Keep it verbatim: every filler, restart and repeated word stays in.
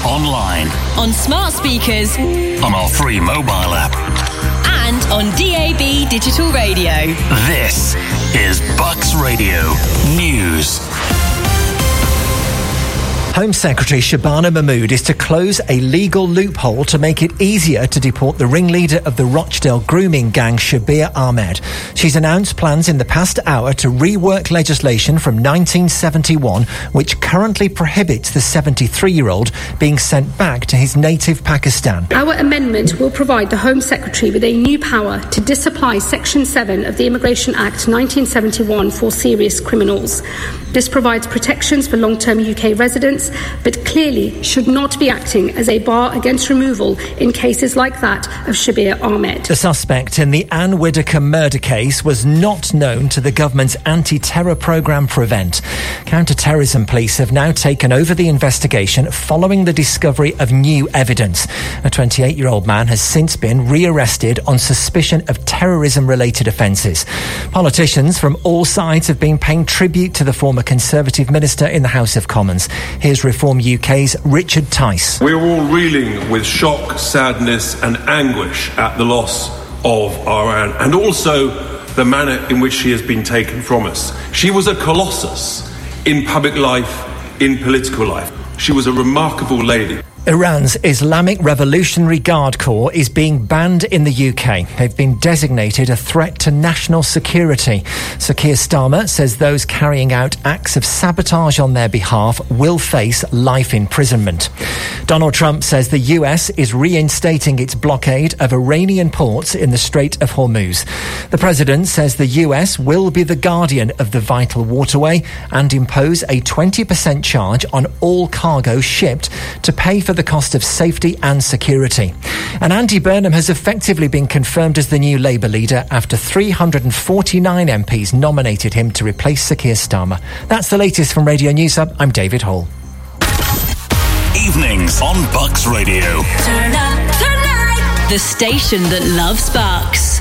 online, on smart speakers, on our free mobile app, and on D A B digital radio. This is Bucks Radio News. Home Secretary Shabana Mahmood is to close a legal loophole to make it easier to deport the ringleader of the Rochdale grooming gang, Shabir Ahmed. She's announced plans in the past hour to rework legislation from nineteen seventy-one, which currently prohibits the seventy-three-year-old being sent back to his native Pakistan. Our amendment will provide the Home Secretary with a new power to disapply Section seven of the Immigration Act nineteen seventy-one for serious criminals. This provides protections for long-term U K residents, but clearly should not be acting as a bar against removal in cases like that of Shabir Ahmed. The suspect in the Anne Whittaker murder case was not known to the government's anti-terror programme Prevent. Counter-terrorism police have now taken over the investigation following the discovery of new evidence. A twenty-eight-year-old man has since been rearrested on suspicion of terrorism-related offences. Politicians from all sides have been paying tribute to the former Conservative minister in the House of Commons. Here's Reform U K's Richard Tice. We're all reeling with shock, sadness and anguish at the loss of our Anne, and also the manner in which she has been taken from us. She was a colossus in public life, in political life. She was a remarkable lady. Iran's Islamic Revolutionary Guard Corps is being banned in the U K. They've been designated a threat to national security. Sir Keir Starmer says those carrying out acts of sabotage on their behalf will face life imprisonment. Donald Trump says the U S is reinstating its blockade of Iranian ports in the Strait of Hormuz. The president says the U S will be the guardian of the vital waterway and impose a twenty percent charge on all cargo shipped to pay for the cost of safety and security. And Andy Burnham has effectively been confirmed as the new Labour leader after three hundred forty-nine M Ps nominated him to replace Sir Keir Starmer. That's the latest from Radio News Hub. I'm David Hall. Evenings on Bucks Radio. Turn up the night. The station that loves Bucks.